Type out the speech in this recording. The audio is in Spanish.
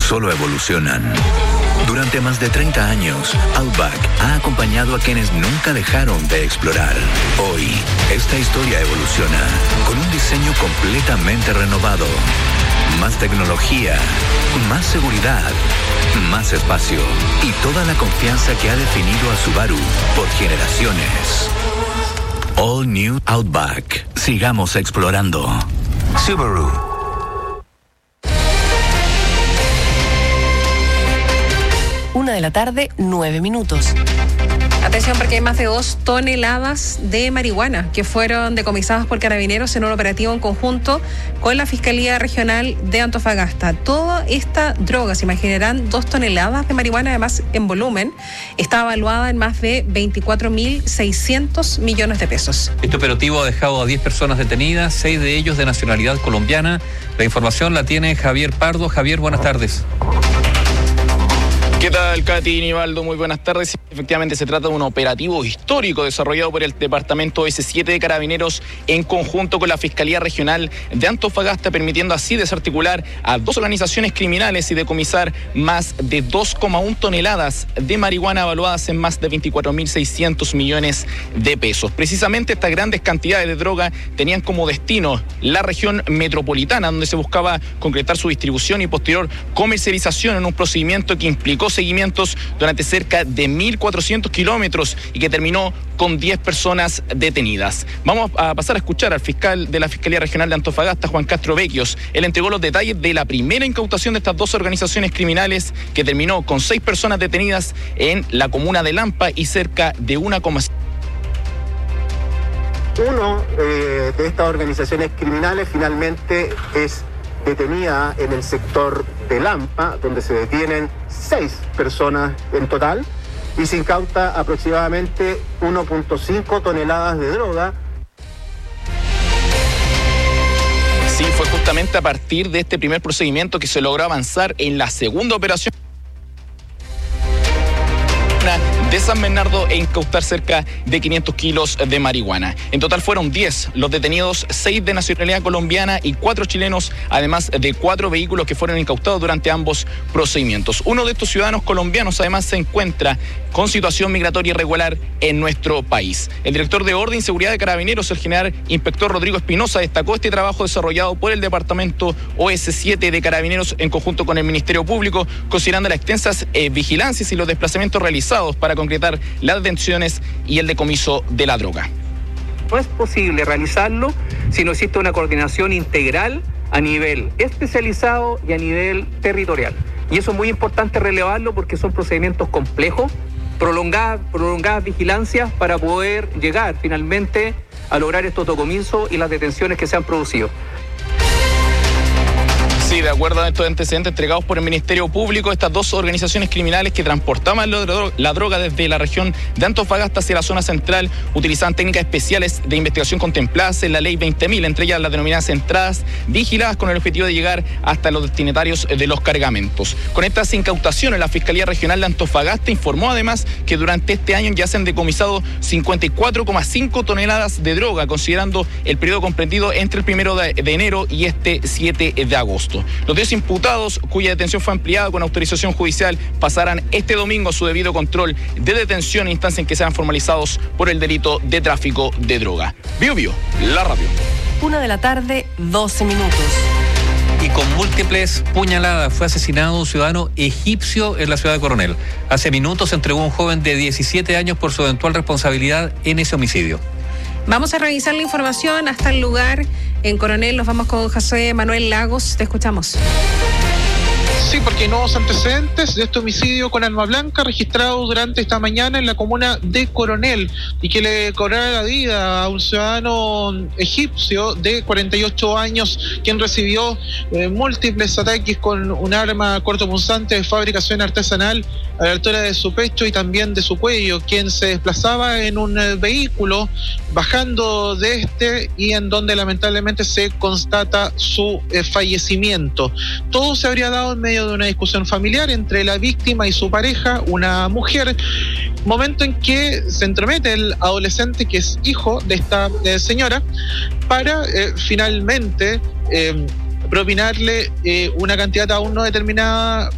solo evolucionan. Durante más de 30 años, Outback ha acompañado a quienes nunca dejaron de explorar. Hoy, esta historia evoluciona con un diseño completamente renovado. Más tecnología, más seguridad, más espacio y toda la confianza que ha definido a Subaru por generaciones. All New Outback. Sigamos explorando. Subaru. Una de la tarde, 9 minutos. Atención porque hay más de 2 toneladas de marihuana que fueron decomisadas por Carabineros en un operativo en conjunto con la Fiscalía Regional de Antofagasta. Toda esta droga, se imaginarán, 2 toneladas de marihuana, además en volumen, está evaluada en más de 24.600 millones de pesos. Este operativo ha dejado a 10 personas detenidas, 6 de ellos de nacionalidad colombiana. La información la tiene Javier Pardo. Javier, buenas tardes. ¿Qué tal, Katy y Nivaldo? Muy buenas tardes. Efectivamente se trata de un operativo histórico desarrollado por el Departamento S7 de Carabineros en conjunto con la Fiscalía Regional de Antofagasta, permitiendo así desarticular a 2 organizaciones criminales y decomisar más de 2,1 toneladas de marihuana evaluadas en más de 24.600 millones de pesos. Precisamente estas grandes cantidades de droga tenían como destino la región metropolitana, donde se buscaba concretar su distribución y posterior comercialización en un procedimiento que implicó seguimientos durante cerca de 1.400 kilómetros y que terminó con 10 personas detenidas. Vamos a pasar a escuchar al fiscal de la Fiscalía Regional de Antofagasta, Juan Castro Vecchios. Él entregó los detalles de la primera incautación de estas 2 organizaciones criminales que terminó con 6 personas detenidas en la comuna de Lampa y cerca de 1,5. Uno de estas organizaciones criminales finalmente es detenida en el sector de Lampa, donde se detienen 6 personas en total y se incauta aproximadamente 1.5 toneladas de droga. Sí, fue justamente a partir de este primer procedimiento que se logró avanzar en la segunda operación de San Bernardo e incautar cerca de 500 kilos de marihuana. En total fueron 10 los detenidos, 6 de nacionalidad colombiana y 4 chilenos, además de 4 vehículos que fueron incautados durante ambos procedimientos. Uno de estos ciudadanos colombianos además se encuentra con situación migratoria irregular en nuestro país. El director de Orden y Seguridad de Carabineros, el general inspector Rodrigo Espinosa, destacó este trabajo desarrollado por el Departamento OS7 de Carabineros en conjunto con el Ministerio Público, considerando las extensas vigilancias y los desplazamientos realizados para concretar las detenciones y el decomiso de la droga. No es posible realizarlo si no existe una coordinación integral a nivel especializado y a nivel territorial. Y eso es muy importante relevarlo porque son procedimientos complejos, prolongadas vigilancias para poder llegar finalmente a lograr estos decomisos y las detenciones que se han producido. Sí, de acuerdo a estos antecedentes entregados por el Ministerio Público, estas 2 organizaciones criminales que transportaban la droga desde la región de Antofagasta hacia la zona central utilizaban técnicas especiales de investigación contempladas en la Ley 20.000, entre ellas las denominadas entradas vigiladas con el objetivo de llegar hasta los destinatarios de los cargamentos. Con estas incautaciones, la Fiscalía Regional de Antofagasta informó además que durante este año ya se han decomisado 54,5 toneladas de droga, considerando el periodo comprendido entre el 1 de enero y este 7 de agosto. Los 10 imputados, cuya detención fue ampliada con autorización judicial, pasarán este domingo a su debido control de detención en instancia en que sean formalizados por el delito de tráfico de droga. Bio, la radio. 1 de la tarde, 12 minutos. Y con múltiples puñaladas fue asesinado un ciudadano egipcio en la ciudad de Coronel. Hace minutos se entregó un joven de 17 años por su eventual responsabilidad en ese homicidio. Vamos a revisar la información hasta el lugar. En Coronel nos vamos con José Manuel Lagos. Te escuchamos. Sí, porque hay nuevos antecedentes de este homicidio con arma blanca registrado durante esta mañana en la comuna de Coronel y que le cobrará la vida a un ciudadano egipcio de 48 años quien recibió múltiples ataques con un arma cortopunzante de fabricación artesanal a la altura de su pecho y también de su cuello, quien se desplazaba en un vehículo bajando de este y en donde lamentablemente se constata su fallecimiento. Todo se habría dado en medio de una discusión familiar entre la víctima y su pareja, una mujer, momento en que se entromete el adolescente que es hijo de esta señora para finalmente propinarle una cantidad aún no determinada